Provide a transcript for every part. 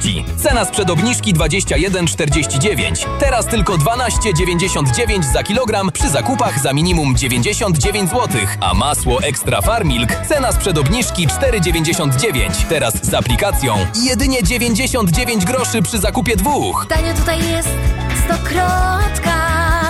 jakości. Cena sprzed obniżki 21,49. Teraz tylko 12,99 za kilogram przy zakupach za minimum 99 zł. A masło Extra Farmilk cena sprzed obniżki 4,99. Teraz z aplikacją jedynie 99 groszy przy zakupie 2. Tanio tutaj jest Stokrotka.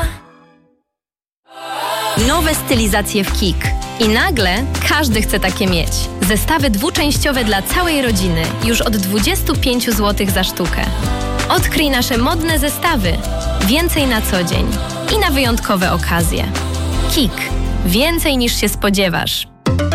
Nowe stylizacje w KiK. I nagle każdy chce takie mieć. Zestawy dwuczęściowe dla całej rodziny już od 25 zł za sztukę. Odkryj nasze modne zestawy. Więcej na co dzień i na wyjątkowe okazje. KiK. Więcej niż się spodziewasz.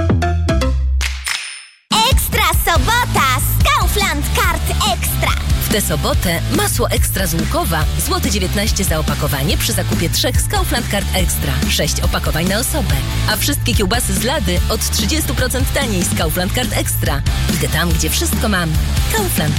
Ekstra sobota z Kaufland Card Extra. W tę sobotę masło ekstra z Łukowa, złoty 19 za opakowanie przy zakupie 3 z Kaufland Card Extra. 6 opakowań na osobę. A wszystkie kiełbasy z Lady od 30% taniej z Kaufland Card Extra. Idę tam, gdzie wszystko mam. Kaufland.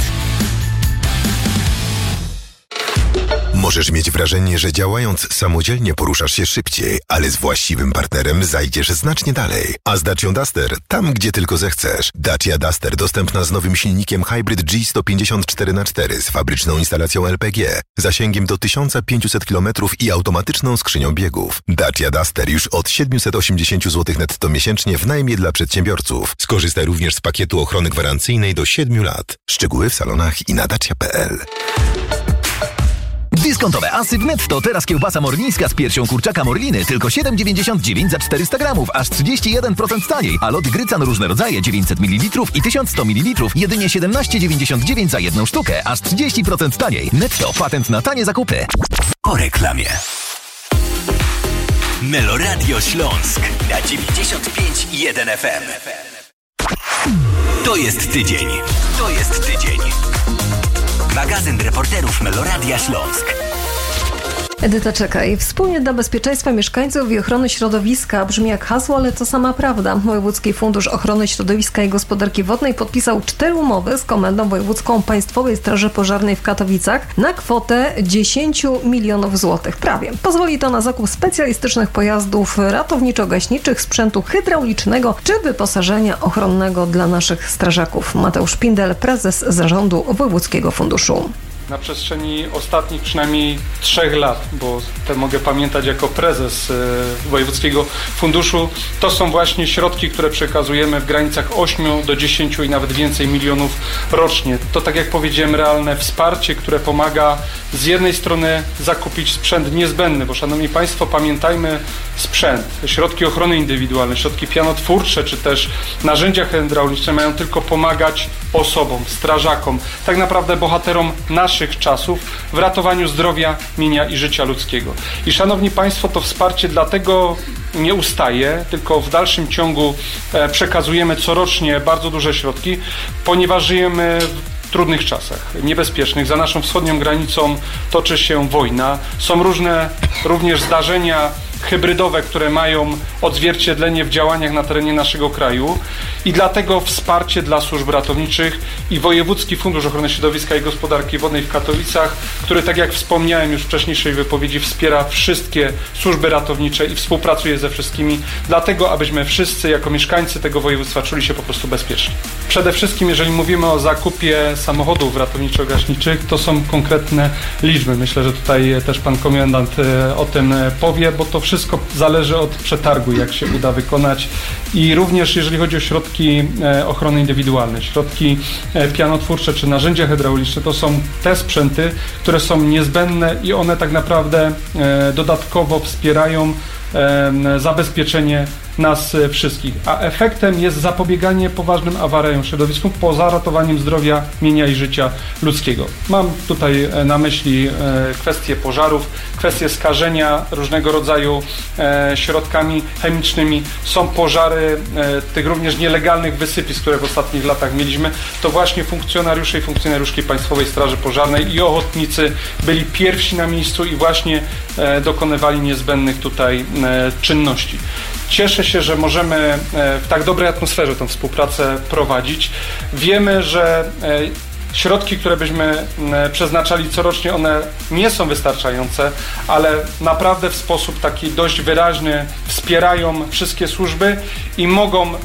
Możesz mieć wrażenie, że działając samodzielnie poruszasz się szybciej, ale z właściwym partnerem zajdziesz znacznie dalej. A z Dacią Duster tam, gdzie tylko zechcesz. Dacia Duster dostępna z nowym silnikiem Hybrid G154x4 z fabryczną instalacją LPG, zasięgiem do 1500 km i automatyczną skrzynią biegów. Dacia Duster już od 780 zł netto miesięcznie w najmie dla przedsiębiorców. Skorzystaj również z pakietu ochrony gwarancyjnej do 7 lat. Szczegóły w salonach i na dacia.pl. Dyskontowe asy w Netto. Teraz kiełbasa morlińska z piersią kurczaka Morliny tylko 7,99 za 400 gramów, aż 31% taniej. A lot Grycan różne rodzaje 900 ml i 1100 ml jedynie 17,99 za jedną sztukę, aż 30% taniej. Netto. Patent na tanie zakupy. Po reklamie. Meloradio Śląsk na 95,1 FM. To jest tydzień. To jest tydzień. Magazyn reporterów Meloradia Śląsk. Edyta, czekaj. Wspólnie dla bezpieczeństwa mieszkańców i ochrony środowiska brzmi jak hasło, ale to sama prawda. Wojewódzki Fundusz Ochrony Środowiska i Gospodarki Wodnej podpisał 4 umowy z Komendą Wojewódzką Państwowej Straży Pożarnej w Katowicach na kwotę 10 milionów złotych. Prawie. Pozwoli to na zakup specjalistycznych pojazdów ratowniczo-gaśniczych, sprzętu hydraulicznego czy wyposażenia ochronnego dla naszych strażaków. Mateusz Pindel, prezes Zarządu Wojewódzkiego Funduszu. Na przestrzeni ostatnich przynajmniej 3 lat, bo te mogę pamiętać jako prezes Wojewódzkiego Funduszu, to są właśnie środki, które przekazujemy w granicach 8 do 10 i nawet więcej milionów rocznie. To, tak jak powiedziałem, realne wsparcie, które pomaga z jednej strony zakupić sprzęt niezbędny, bo szanowni Państwo, pamiętajmy, sprzęt, środki ochrony indywidualnej, środki pianotwórcze czy też narzędzia hydrauliczne mają tylko pomagać osobom, strażakom, tak naprawdę bohaterom naszych czasów w ratowaniu zdrowia, mienia i życia ludzkiego. I szanowni Państwo, to wsparcie dlatego nie ustaje, tylko w dalszym ciągu przekazujemy corocznie bardzo duże środki, ponieważ żyjemy w trudnych czasach, niebezpiecznych. Za naszą wschodnią granicą toczy się wojna. Są różne również zdarzenia hybrydowe, które mają odzwierciedlenie w działaniach na terenie naszego kraju i dlatego wsparcie dla służb ratowniczych i Wojewódzki Fundusz Ochrony Środowiska i Gospodarki Wodnej w Katowicach, który, tak jak wspomniałem już w wcześniejszej wypowiedzi, wspiera wszystkie służby ratownicze i współpracuje ze wszystkimi, dlatego abyśmy wszyscy jako mieszkańcy tego województwa czuli się po prostu bezpieczni. Przede wszystkim, jeżeli mówimy o zakupie samochodów ratowniczo-gaśniczych, to są konkretne liczby. Myślę, że tutaj też pan komendant o tym powie, bo to wszystko zależy od przetargu, jak się uda wykonać i również jeżeli chodzi o środki ochrony indywidualnej, środki pianotwórcze czy narzędzia hydrauliczne, to są te sprzęty, które są niezbędne i one tak naprawdę dodatkowo wspierają zabezpieczenie nas wszystkich, a efektem jest zapobieganie poważnym awariom w środowisku poza ratowaniem zdrowia, mienia i życia ludzkiego. Mam tutaj na myśli kwestie pożarów, kwestie skażenia różnego rodzaju środkami chemicznymi. Są pożary tych również nielegalnych wysypisk, które w ostatnich latach mieliśmy. To właśnie funkcjonariusze i funkcjonariuszki Państwowej Straży Pożarnej i ochotnicy byli pierwsi na miejscu i właśnie dokonywali niezbędnych tutaj czynności. Cieszę się, że możemy w tak dobrej atmosferze tę współpracę prowadzić. Wiemy, że środki, które byśmy przeznaczali corocznie, one nie są wystarczające, ale naprawdę w sposób taki dość wyraźny wspierają wszystkie służby i mogą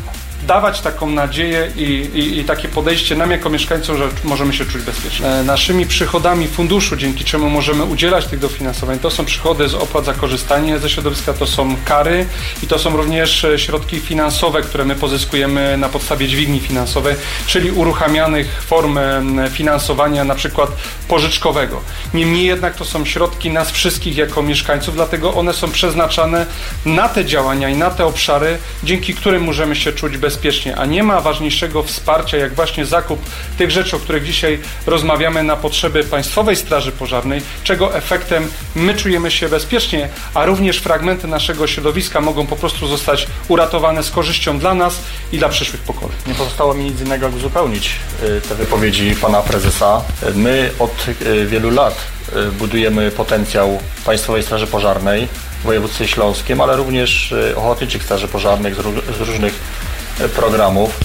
dawać taką nadzieję i takie podejście nam jako mieszkańcom, że możemy się czuć bezpiecznie. Naszymi przychodami funduszu, dzięki czemu możemy udzielać tych dofinansowań, to są przychody z opłat za korzystanie ze środowiska, to są kary i to są również środki finansowe, które my pozyskujemy na podstawie dźwigni finansowej, czyli uruchamianych form finansowania, na przykład pożyczkowego. Niemniej jednak to są środki nas wszystkich jako mieszkańców, dlatego one są przeznaczane na te działania i na te obszary, dzięki którym możemy się czuć bezpiecznie, a nie ma ważniejszego wsparcia, jak właśnie zakup tych rzeczy, o których dzisiaj rozmawiamy na potrzeby Państwowej Straży Pożarnej, czego efektem my czujemy się bezpiecznie, a również fragmenty naszego środowiska mogą po prostu zostać uratowane z korzyścią dla nas i dla przyszłych pokoleń. Nie pozostało mi nic innego, jak uzupełnić te wypowiedzi pana prezesa. My od wielu lat budujemy potencjał Państwowej Straży Pożarnej w województwie śląskim, ale również ochotniczych straży pożarnych z różnych programów.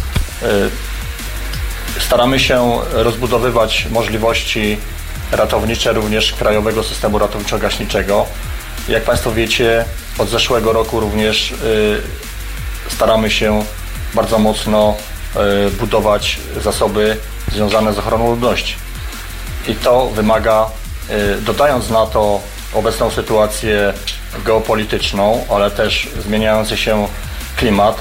Staramy się rozbudowywać możliwości ratownicze również krajowego systemu ratowniczo-gaśniczego. Jak Państwo wiecie, od zeszłego roku również staramy się bardzo mocno budować zasoby związane z ochroną ludności. I to wymaga, dodając na to obecną sytuację geopolityczną, ale też zmieniający się klimat,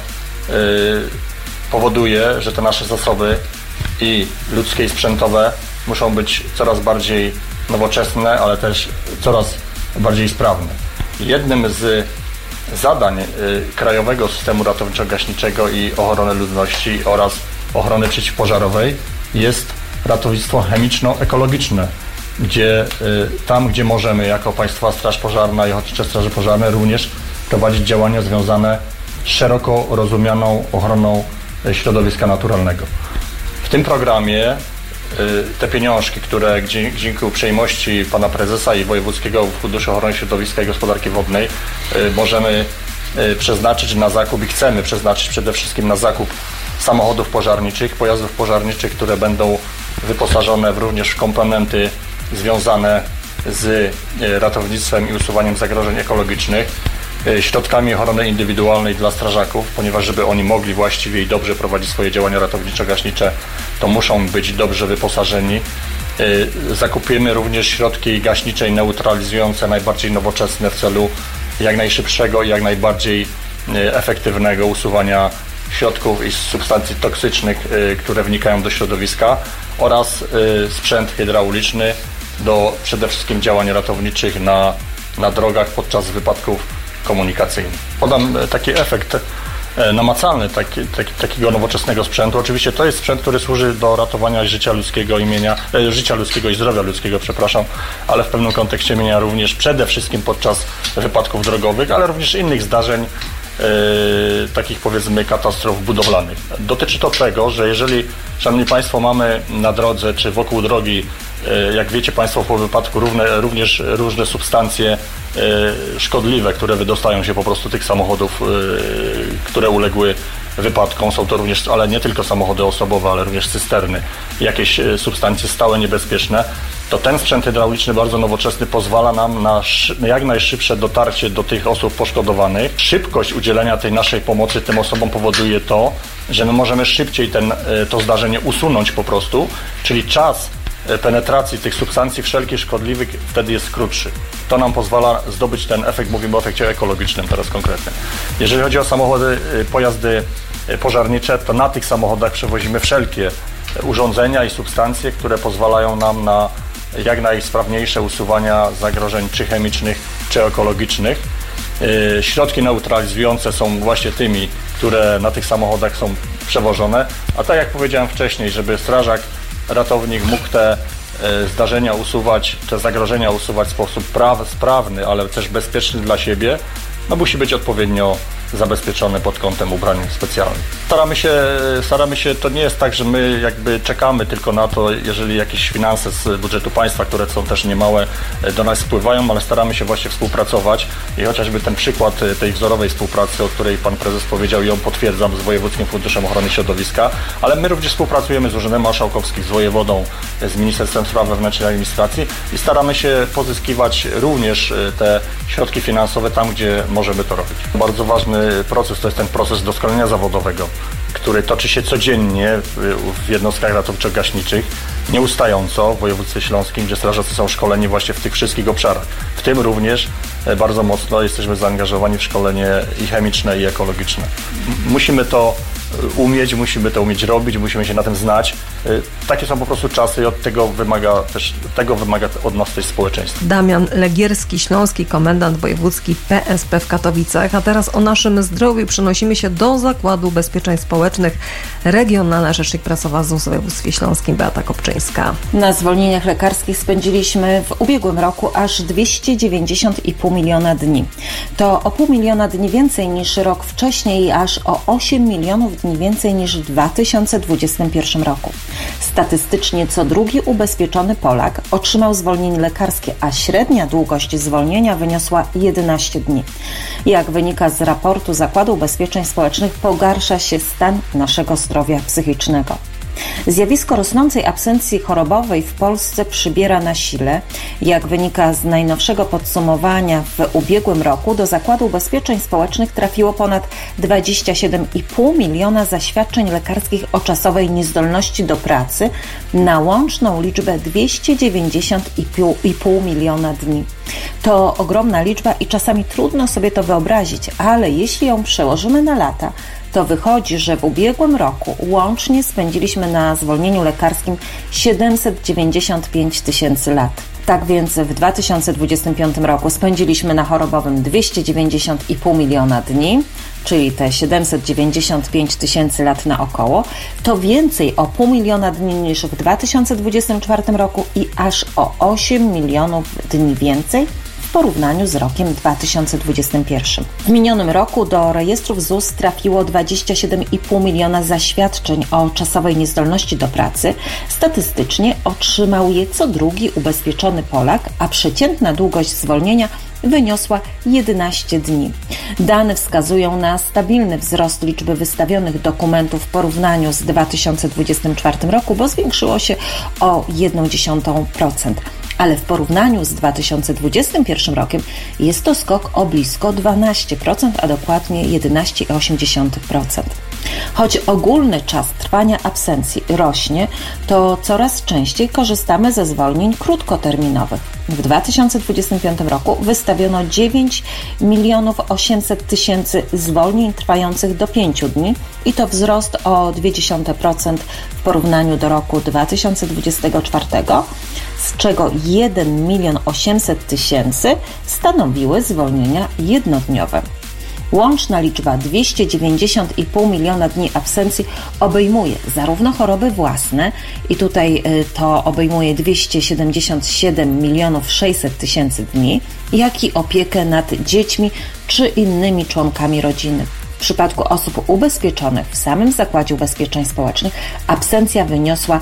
powoduje, że te nasze zasoby i ludzkie i sprzętowe muszą być coraz bardziej nowoczesne, ale też coraz bardziej sprawne. Jednym z zadań krajowego systemu ratowniczo-gaśniczego i ochrony ludności oraz ochrony przeciwpożarowej jest ratownictwo chemiczno-ekologiczne, gdzie tam, gdzie możemy jako Państwowa Straż Pożarna i Ochotnicze Straże Pożarne również prowadzić działania związane z szeroko rozumianą ochroną środowiska naturalnego. W tym programie te pieniążki, które dzięki uprzejmości pana prezesa i Wojewódzkiego Funduszu Ochrony Środowiska i Gospodarki Wodnej możemy przeznaczyć na zakup i chcemy przeznaczyć przede wszystkim na zakup samochodów pożarniczych, pojazdów pożarniczych, które będą wyposażone również w komponenty związane z ratownictwem i usuwaniem zagrożeń ekologicznych, środkami ochrony indywidualnej dla strażaków, ponieważ żeby oni mogli właściwie i dobrze prowadzić swoje działania ratowniczo-gaśnicze, to muszą być dobrze wyposażeni. Zakupimy również środki gaśnicze i neutralizujące najbardziej nowoczesne w celu jak najszybszego i jak najbardziej efektywnego usuwania środków i substancji toksycznych, które wnikają do środowiska, oraz sprzęt hydrauliczny do przede wszystkim działań ratowniczych na drogach podczas wypadków komunikacyjnych. Podam taki efekt namacalny takiego nowoczesnego sprzętu. Oczywiście to jest sprzęt, który służy do ratowania życia ludzkiego i zdrowia ludzkiego, ale w pewnym kontekście mienia również przede wszystkim podczas wypadków drogowych, ale również innych zdarzeń, takich powiedzmy katastrof budowlanych. Dotyczy to tego, że jeżeli, szanowni Państwo, mamy na drodze czy wokół drogi, jak wiecie Państwo, po wypadku również różne substancje szkodliwe, które wydostają się po prostu tych samochodów, które uległy wypadkom. Są to również, ale nie tylko samochody osobowe, ale również cysterny, jakieś substancje stałe, niebezpieczne, to ten sprzęt hydrauliczny bardzo nowoczesny pozwala nam na jak najszybsze dotarcie do tych osób poszkodowanych. Szybkość udzielenia tej naszej pomocy tym osobom powoduje to, że my możemy szybciej to zdarzenie usunąć po prostu, czyli czas penetracji tych substancji wszelkich szkodliwych wtedy jest krótszy. To nam pozwala zdobyć ten efekt, mówimy o efekcie ekologicznym teraz konkretnie. Jeżeli chodzi o samochody, pojazdy pożarnicze, to na tych samochodach przewozimy wszelkie urządzenia i substancje, które pozwalają nam na jak najsprawniejsze usuwania zagrożeń czy chemicznych, czy ekologicznych. Środki neutralizujące są właśnie tymi, które na tych samochodach są przewożone, a tak jak powiedziałem wcześniej, żeby strażak, ratownik mógł te zdarzenia usuwać, te zagrożenia usuwać w sposób sprawny, ale też bezpieczny dla siebie, no musi być odpowiednio zabezpieczony pod kątem ubrań specjalnych. Staramy się, to nie jest tak, że my jakby czekamy tylko na to, jeżeli jakieś finanse z budżetu państwa, które są też niemałe, do nas spływają, ale staramy się właśnie współpracować i chociażby ten przykład tej wzorowej współpracy, o której pan prezes powiedział, ją potwierdzam z Wojewódzkim Funduszem Ochrony Środowiska, ale my również współpracujemy z Urzędem Marszałkowskim, z wojewodą, z Ministerstwem Spraw Wewnętrznych i Administracji i staramy się pozyskiwać również te środki finansowe tam, gdzie możemy to robić. Bardzo ważny proces to jest ten proces doskonalenia zawodowego. który toczy się codziennie w jednostkach ratowniczo-gaśniczych, nieustająco w województwie śląskim, gdzie strażacy są szkoleni właśnie w tych wszystkich obszarach. W tym również bardzo mocno jesteśmy zaangażowani w szkolenie i chemiczne, i ekologiczne. Musimy to umieć robić, musimy się na tym znać. Takie są po prostu czasy i od tego wymaga od nas też społeczeństwo. Damian Legierski, śląski komendant wojewódzki PSP w Katowicach. A teraz o naszym zdrowiu przenosimy się do Zakładu Ubezpieczeń Społecznych. Regionalna rzecznik prasowa ZUS w województwie śląskim Beata Kopczyńska. Na zwolnieniach lekarskich spędziliśmy w ubiegłym roku aż 290,5 miliona dni. To o 0,5 miliona dni więcej niż rok wcześniej i aż o 8 milionów dni więcej niż w 2021 roku. Statystycznie co drugi ubezpieczony Polak otrzymał zwolnienie lekarskie, a średnia długość zwolnienia wyniosła 11 dni. Jak wynika z raportu Zakładu Ubezpieczeń Społecznych, pogarsza się stan naszego zdrowia psychicznego. Zjawisko rosnącej absencji chorobowej w Polsce przybiera na sile. Jak wynika z najnowszego podsumowania, w ubiegłym roku do Zakładu Ubezpieczeń Społecznych trafiło ponad 27,5 miliona zaświadczeń lekarskich o czasowej niezdolności do pracy na łączną liczbę 290,5 miliona dni. To ogromna liczba i czasami trudno sobie to wyobrazić, ale jeśli ją przełożymy na lata, to wychodzi, że w ubiegłym roku łącznie spędziliśmy na zwolnieniu lekarskim 795 tysięcy lat. Tak więc w 2025 roku spędziliśmy na chorobowym 290,5 miliona dni, czyli te 795 tysięcy lat na około, to więcej o 0,5 miliona dni niż w 2024 roku i aż o 8 milionów dni więcej w porównaniu z rokiem 2021. W minionym roku do rejestrów ZUS trafiło 27,5 miliona zaświadczeń o czasowej niezdolności do pracy. Statystycznie otrzymał je co drugi ubezpieczony Polak, a przeciętna długość zwolnienia wyniosła 11 dni. Dane wskazują na stabilny wzrost liczby wystawionych dokumentów w porównaniu z 2024 roku, bo zwiększyło się o 0,1%. Ale w porównaniu z 2021 rokiem jest to skok o blisko 12%, a dokładnie 11,8%. Choć ogólny czas trwania absencji rośnie, to coraz częściej korzystamy ze zwolnień krótkoterminowych. W 2025 roku wystawiono 9 800 000 zwolnień trwających do 5 dni i to wzrost o 0,2% w porównaniu do roku 2024, z czego 1 800 000 stanowiły zwolnienia jednodniowe. Łączna liczba 290,5 miliona dni absencji obejmuje zarówno choroby własne i tutaj to obejmuje 277 600 000 dni, jak i opiekę nad dziećmi czy innymi członkami rodziny. W przypadku osób ubezpieczonych w samym Zakładzie Ubezpieczeń Społecznych absencja wyniosła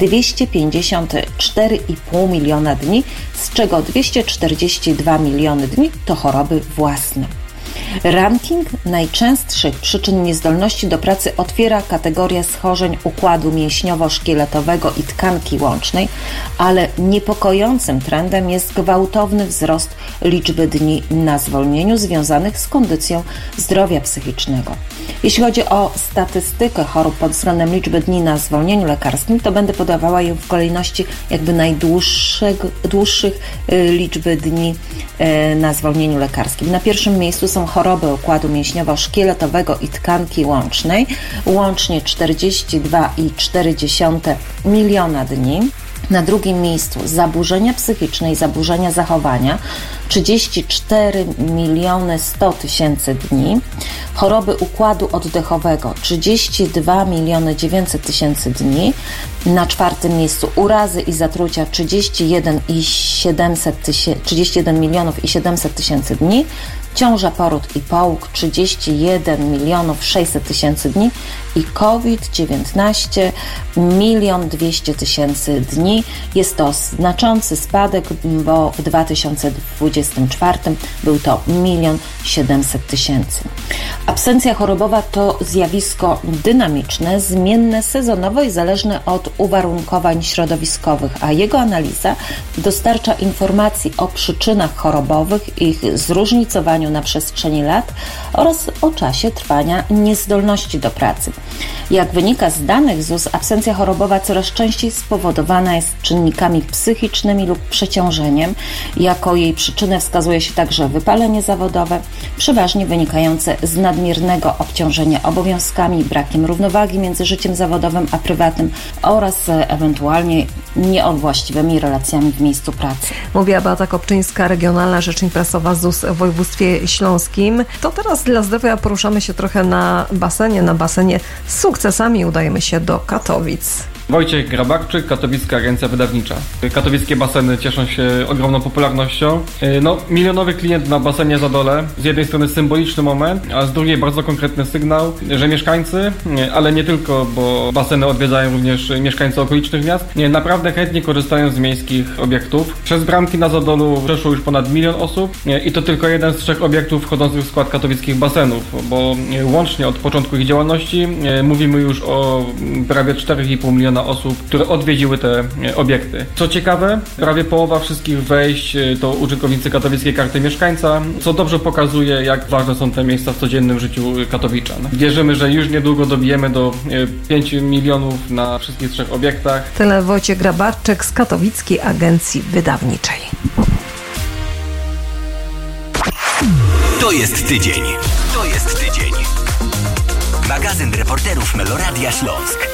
254,5 miliona dni, z czego 242 miliony dni to choroby własne. Ranking najczęstszych przyczyn niezdolności do pracy otwiera kategoria schorzeń układu mięśniowo-szkieletowego i tkanki łącznej, ale niepokojącym trendem jest gwałtowny wzrost liczby dni na zwolnieniu związanych z kondycją zdrowia psychicznego. Jeśli chodzi o statystykę chorób pod względem liczby dni na zwolnieniu lekarskim, to będę podawała ją w kolejności jakby najdłuższych liczby dni na zwolnieniu lekarskim. Na pierwszym miejscu są choroby układu mięśniowo-szkieletowego i tkanki łącznej, łącznie 42,4 miliona dni. Na drugim miejscu zaburzenia psychiczne i zaburzenia zachowania, 34 100 000 dni. Choroby układu oddechowego, 32 900 000 dni. Na czwartym miejscu urazy i zatrucia, 31 700 000 dni. Ciąża, poród i połóg, 31 600 000 dni i COVID-19 1 200 000 dni. Jest to znaczący spadek, bo w 2024 był to 1 700 000. Absencja chorobowa to zjawisko dynamiczne, zmienne sezonowo i zależne od uwarunkowań środowiskowych, a jego analiza dostarcza informacji o przyczynach chorobowych, ich zróżnicowaniu na przestrzeni lat oraz o czasie trwania niezdolności do pracy. Jak wynika z danych ZUS, absencja chorobowa coraz częściej spowodowana jest czynnikami psychicznymi lub przeciążeniem. Jako jej przyczynę wskazuje się także wypalenie zawodowe, przeważnie wynikające z nadmiernego obciążenia obowiązkami, brakiem równowagi między życiem zawodowym a prywatnym oraz ewentualnie niewłaściwymi relacjami w miejscu pracy. Mówiła Beata Kopczyńska, regionalna rzecznik prasowa ZUS w województwie śląskim. To teraz dla zdrowia poruszamy się trochę na basenie z sukcesami udajemy się do Katowic. Wojciech Grabarczyk, Katowicka Agencja Wydawnicza. Katowickie baseny cieszą się ogromną popularnością. Milionowy klient na basenie Zadole. Z jednej strony symboliczny moment, a z drugiej bardzo konkretny sygnał, że mieszkańcy, ale nie tylko, bo baseny odwiedzają również mieszkańcy okolicznych miast, naprawdę chętnie korzystają z miejskich obiektów. Przez bramki na Zadolu przeszło już ponad 1 milion osób i to tylko jeden z 3 obiektów wchodzących w skład katowickich basenów, bo łącznie od początku ich działalności mówimy już o prawie 4,5 miliona osób, które odwiedziły te obiekty. Co ciekawe, prawie połowa wszystkich wejść to użytkownicy katowickiej karty mieszkańca, co dobrze pokazuje, jak ważne są te miejsca w codziennym życiu katowiczan. Wierzymy, że już niedługo dobijemy do 5 milionów na wszystkich 3 obiektach. Tyle Wojciech Grabarczyk z Katowickiej Agencji Wydawniczej. To jest tydzień. Magazyn reporterów Meloradia Śląsk.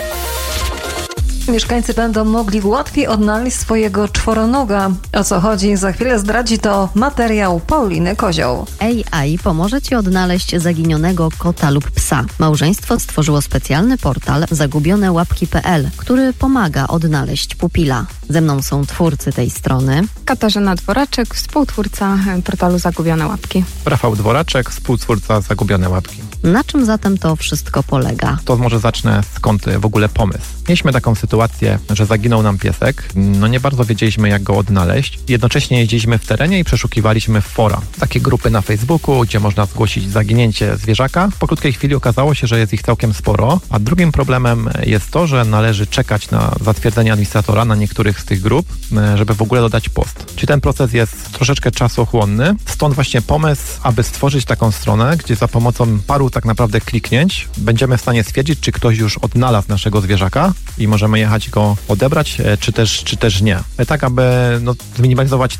Mieszkańcy będą mogli łatwiej odnaleźć swojego czworonoga. O co chodzi? Za chwilę zdradzi to materiał Pauliny Kozioł. AI pomoże Ci odnaleźć zaginionego kota lub psa. Małżeństwo stworzyło specjalny portal zagubionełapki.pl, który pomaga odnaleźć pupila. Ze mną są twórcy tej strony. Katarzyna Dworaczek, współtwórca portalu Zagubione Łapki. Rafał Dworaczek, współtwórca Zagubione Łapki. Na czym zatem to wszystko polega? To może zacznę skąd w ogóle pomysł. Mieliśmy taką sytuację, że zaginął nam piesek. Nie bardzo wiedzieliśmy, jak go odnaleźć. Jednocześnie jeździliśmy w terenie i przeszukiwaliśmy fora. Takie grupy na Facebooku, gdzie można zgłosić zaginięcie zwierzaka. Po krótkiej chwili okazało się, że jest ich całkiem sporo. A drugim problemem jest to, że należy czekać na zatwierdzenie administratora na niektórych z tych grup, żeby w ogóle dodać post. Czyli ten proces jest troszeczkę czasochłonny. Stąd właśnie pomysł, aby stworzyć taką stronę, gdzie za pomocą paru tak naprawdę kliknięć będziemy w stanie stwierdzić, czy ktoś już odnalazł naszego zwierzaka i możemy jechać go odebrać, czy też nie. Tak, aby zminimalizować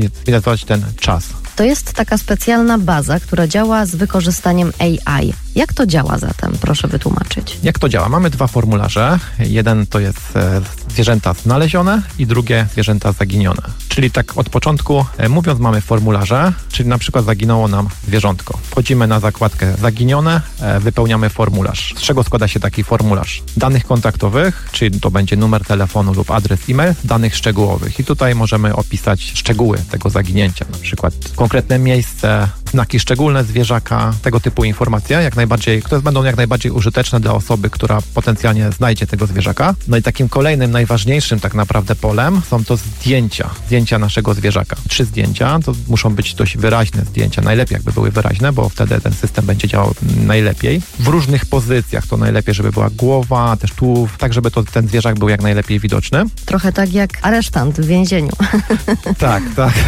ten czas. To jest taka specjalna baza, która działa z wykorzystaniem AI. Jak to działa zatem? Proszę wytłumaczyć. Jak to działa? Mamy 2 formularze. Jeden to jest zwierzęta znalezione i drugie zwierzęta zaginione. Czyli tak od początku mówiąc mamy formularze, czyli na przykład zaginęło nam zwierzątko. Wchodzimy na zakładkę zaginione, wypełniamy formularz. Z czego składa się taki formularz? Danych kontaktowych, czyli to będzie numer telefonu lub adres e-mail, danych szczegółowych. I tutaj możemy opisać szczegóły tego zaginięcia, na przykład konkretne miejsce, znaki szczególne zwierzaka, tego typu informacje, które będą jak najbardziej użyteczne dla osoby, która potencjalnie znajdzie tego zwierzaka. No i takim kolejnym, najważniejszym tak naprawdę polem są to zdjęcia naszego zwierzaka. 3 zdjęcia, to muszą być dość wyraźne zdjęcia, najlepiej jakby były wyraźne, bo wtedy ten system będzie działał najlepiej. W różnych pozycjach, to najlepiej, żeby była głowa, też tułów, tak żeby ten zwierzak był jak najlepiej widoczny. Trochę tak jak aresztant w więzieniu. Tak.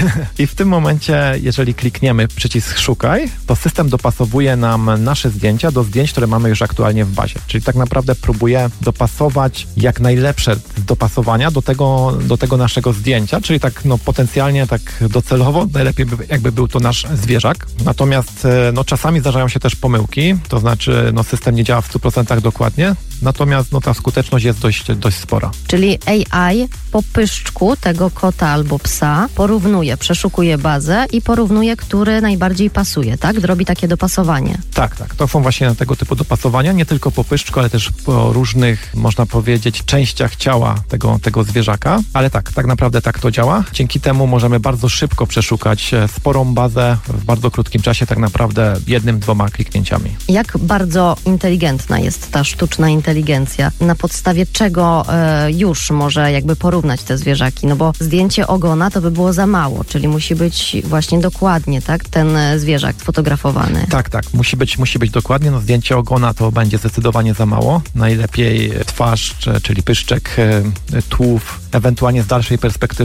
I w tym momencie, jeżeli klikniemy przycisk szukaj, to system dopasowuje nam nasze zdjęcia do zdjęć, które mamy już aktualnie w bazie. Czyli tak naprawdę próbuje dopasować jak najlepsze dopasowania do tego naszego zdjęcia, czyli tak potencjalnie tak docelowo, najlepiej jakby był to nasz zwierzak. Natomiast czasami zdarzają się też pomyłki, to znaczy system nie działa w 100% dokładnie, natomiast ta skuteczność jest dość spora. Czyli AI po pyszczku tego kota albo psa przeszukuje bazę i porównuje, który najbardziej pasuje, tak? Robi takie dopasowanie. Tak. To są właśnie tego typu dopasowania, nie tylko po pyszczku, ale też po różnych, można powiedzieć, częściach ciała tego zwierzaka. Ale tak naprawdę tak to działa. Dzięki temu możemy bardzo szybko przeszukać sporą bazę w bardzo krótkim czasie, tak naprawdę 1-2 kliknięciami. Jak bardzo inteligentna jest ta sztuczna inteligencja? Na podstawie czego już może jakby porównać te zwierzaki? No bo zdjęcie ogona to by było za mało, czyli musi być właśnie dokładnie, tak, ten zwierzak sfotografowany. Tak, musi być dokładnie. Zdjęcie ogona to będzie zdecydowanie za mało. Najlepiej twarz, czyli pyszczek, tułów, ewentualnie z dalszej perspektywy.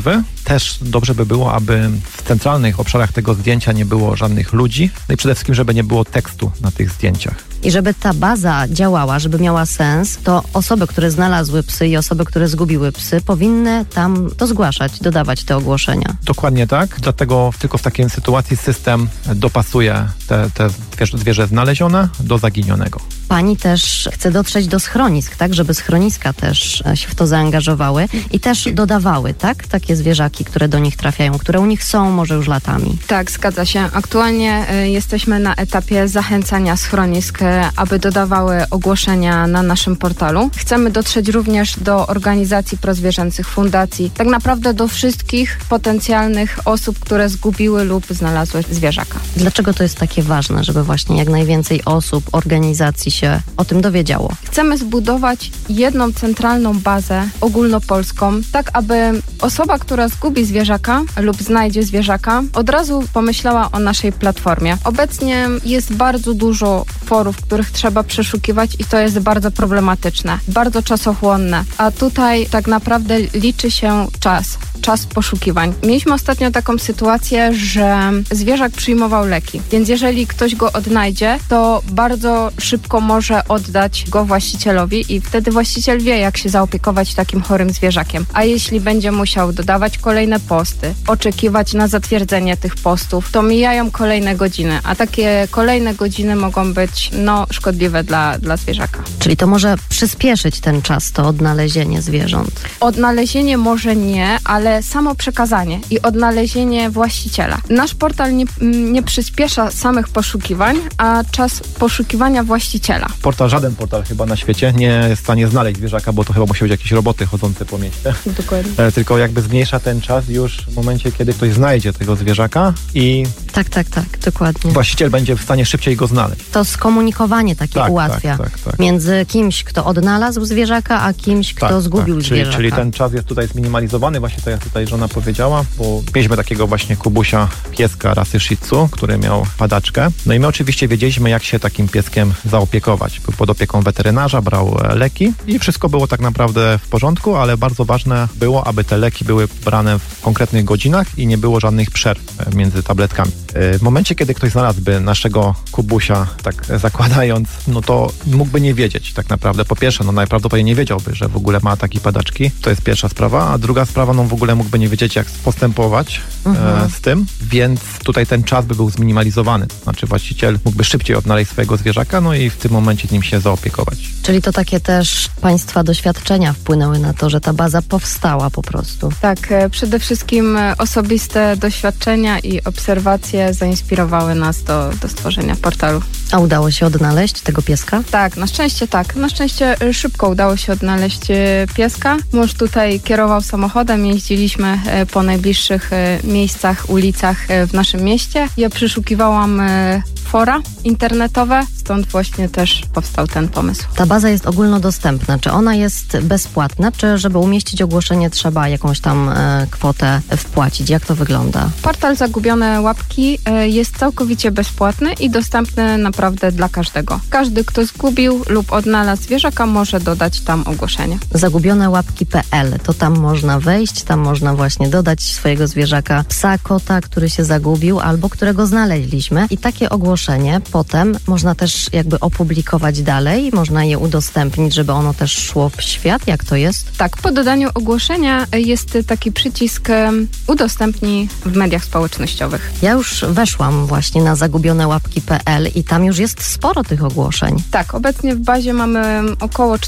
też dobrze by było, aby w centralnych obszarach tego zdjęcia nie było żadnych ludzi, no i przede wszystkim, żeby nie było tekstu na tych zdjęciach. I żeby ta baza działała, żeby miała sens, to osoby, które znalazły psy i osoby, które zgubiły psy, powinny tam to zgłaszać, dodawać te ogłoszenia. Dokładnie tak, dlatego tylko w takiej sytuacji system dopasuje te zwierzę znalezione do zaginionego. Pani też chce dotrzeć do schronisk, tak? Żeby schroniska też się w to zaangażowały i też dodawały, tak? Takie zwierzaki, które do nich trafiają, które u nich są może już latami. Tak, zgadza się. Aktualnie jesteśmy na etapie zachęcania schronisk, aby dodawały ogłoszenia na naszym portalu. Chcemy dotrzeć również do organizacji prozwierzęcych, fundacji, tak naprawdę do wszystkich potencjalnych osób, które zgubiły lub znalazły zwierzaka. Dlaczego to jest takie ważne, żeby właśnie jak najwięcej osób, organizacji się o tym dowiedziało? Chcemy zbudować jedną centralną bazę ogólnopolską, tak aby osoba, która zgubi zwierzaka lub znajdzie zwierzaka, od razu pomyślała o naszej platformie. Obecnie jest bardzo dużo forów, których trzeba przeszukiwać i to jest bardzo problematyczne, bardzo czasochłonne, a tutaj tak naprawdę liczy się czas poszukiwań. Mieliśmy ostatnio taką sytuację, że zwierzak przyjmował leki, więc jeżeli ktoś go odnajdzie, to bardzo szybko może oddać go właścicielowi i wtedy właściciel wie, jak się zaopiekować takim chorym zwierzakiem. A jeśli będzie musiał dodawać kolejne posty, oczekiwać na zatwierdzenie tych postów, to mijają kolejne godziny, a takie kolejne godziny mogą być szkodliwe dla zwierzaka. Czyli to może przyspieszyć ten czas, to odnalezienie zwierząt? Odnalezienie może nie, ale samo przekazanie i odnalezienie właściciela. Nasz portal nie przyspiesza samych poszukiwań, a czas poszukiwania właściciela. Żaden portal chyba na świecie nie jest w stanie znaleźć zwierzaka, bo to chyba musi być jakieś roboty chodzące po mieście. Dokładnie. Tylko jakby zmniejsza ten czas już w momencie, kiedy ktoś znajdzie tego zwierzaka i... Tak, dokładnie. Właściciel będzie w stanie szybciej go znaleźć. To skomunikowanie takie ułatwia między kimś, kto odnalazł zwierzaka, a kimś, kto zgubił zwierzaka. Czyli ten czas jest tutaj zminimalizowany, właśnie tak jak tutaj żona powiedziała, bo mieliśmy takiego właśnie Kubusia, pieska rasy Shih Tzu, który miał padaczkę. No i my oczywiście wiedzieliśmy, jak się takim pieskiem zaopiekować. Był pod opieką weterynarza, brał leki i wszystko było tak naprawdę w porządku, ale bardzo ważne było, aby te leki były brane w konkretnych godzinach i nie było żadnych przerw między tabletkami. W momencie, kiedy ktoś znalazłby naszego Kubusia, tak zakładając, no to mógłby nie wiedzieć tak naprawdę. Po pierwsze, najprawdopodobniej nie wiedziałby, że w ogóle ma takie padaczki. To jest pierwsza sprawa, a druga sprawa, w ogóle mógłby nie wiedzieć, jak postępować z tym, więc tutaj ten czas by był zminimalizowany. To znaczy właściciel mógłby szybciej odnaleźć swojego zwierzaka, no i w tym momencie nim się zaopiekować. Czyli to takie też Państwa doświadczenia wpłynęły na to, że ta baza powstała po prostu. Tak, przede wszystkim osobiste doświadczenia i obserwacje zainspirowały nas do stworzenia portalu. A udało się odnaleźć tego pieska? Tak, na szczęście tak. Na szczęście szybko udało się odnaleźć pieska. Mąż tutaj kierował samochodem, jeździliśmy po najbliższych miejscach, ulicach w naszym mieście. Ja przeszukiwałam fora internetowe, stąd właśnie też powstał ten pomysł. Ta baza jest ogólnodostępna. Czy ona jest bezpłatna, czy żeby umieścić ogłoszenie trzeba jakąś tam kwotę wpłacić? Jak to wygląda? Portal Zagubione Łapki jest całkowicie bezpłatny i dostępny naprawdę dla każdego. Każdy, kto zgubił lub odnalazł zwierzaka, może dodać tam ogłoszenie. Zagubionełapki.pl, to tam można wejść, tam można właśnie dodać swojego zwierzaka, psa, kota, który się zagubił albo którego znaleźliśmy i takie ogłoszenie potem można też jakby opublikować dalej, można je udostępnić, żeby ono też szło w świat. Jak to jest? Tak, po dodaniu ogłoszenia jest taki przycisk udostępnij w mediach społecznościowych. Ja już weszłam właśnie na zagubionełapki.pl i tam już jest sporo tych ogłoszeń. Tak, obecnie w bazie mamy około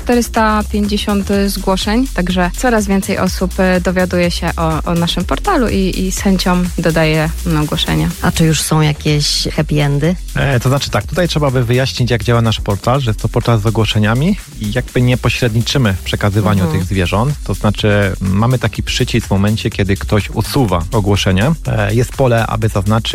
450 zgłoszeń, także coraz więcej osób dowiaduje się o naszym portalu i z chęcią dodaje ogłoszenia. A czy już są jakieś happy endy? To znaczy tak, tutaj trzeba by wyjaśnić, jak działa nasz portal, że jest to portal z ogłoszeniami i jakby nie pośredniczymy w przekazywaniu tych zwierząt. To znaczy mamy taki przycisk w momencie, kiedy ktoś usuwa ogłoszenie. Jest pole, aby zaznaczyć,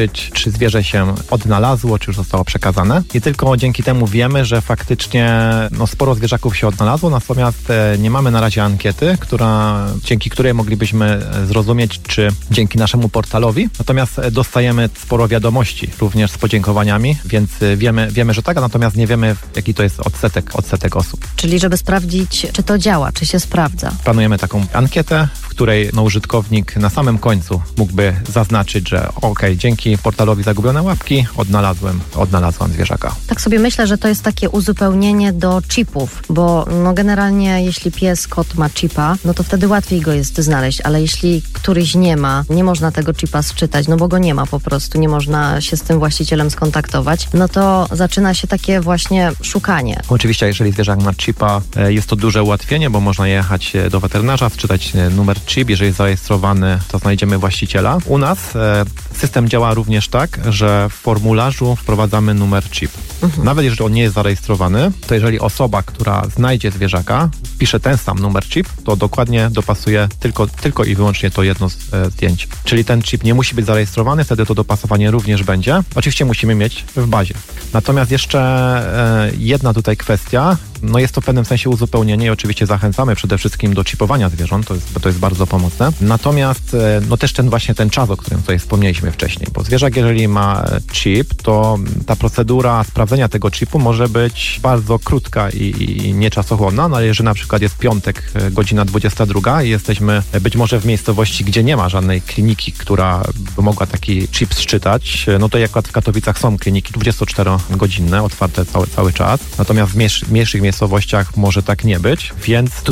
zobaczyć, czy zwierzę się odnalazło, czy już zostało przekazane. I tylko dzięki temu wiemy, że faktycznie sporo zwierzaków się odnalazło, natomiast nie mamy na razie ankiety, dzięki której moglibyśmy zrozumieć, czy dzięki naszemu portalowi. Natomiast dostajemy sporo wiadomości, również z podziękowaniami, więc wiemy, że tak, a natomiast nie wiemy, jaki to jest odsetek osób. Czyli żeby sprawdzić, czy to działa, czy się sprawdza. Planujemy taką ankietę, w której użytkownik na samym końcu mógłby zaznaczyć, że dzięki portalowi Zagubione Łapki odnalazłam zwierzaka. Tak sobie myślę, że to jest takie uzupełnienie do chipów, bo generalnie jeśli pies, kot ma chipa, to wtedy łatwiej go jest znaleźć, ale jeśli któryś nie ma, nie można tego chipa sczytać, bo go nie ma po prostu, nie można się z tym właścicielem skontaktować, to zaczyna się takie właśnie szukanie. Oczywiście, jeżeli zwierzak ma chipa, jest to duże ułatwienie, bo można jechać do weterynarza, wczytać numer chip, jeżeli jest zarejestrowany, to znajdziemy właściciela. U nas system działa również tak, że w formularzu wprowadzamy numer chip. Nawet jeżeli on nie jest zarejestrowany, to jeżeli osoba, która znajdzie zwierzaka, pisze ten sam numer chip, to dokładnie dopasuje tylko i wyłącznie to jedno zdjęcie. Czyli ten chip nie musi być zarejestrowany, wtedy to dopasowanie również będzie. Oczywiście musimy mieć w bazie. Natomiast jeszcze jedna tutaj kwestia, jest to w pewnym sensie uzupełnienie i oczywiście zachęcamy przede wszystkim do chipowania zwierząt, bo to jest bardzo pomocne. Natomiast też ten czas, o którym tutaj wspomnieliśmy wcześniej, bo zwierzak, jeżeli ma chip, to ta procedura sprawdzenia tego chipu może być bardzo krótka i nieczasochłonna, ale jeżeli na przykład jest piątek, godzina 22 i jesteśmy być może w miejscowości, gdzie nie ma żadnej kliniki, która by mogła taki chip sczytać, to jak w Katowicach są kliniki 24-godzinne, otwarte cały czas, natomiast w mniejszych miejscowościach może tak nie być, więc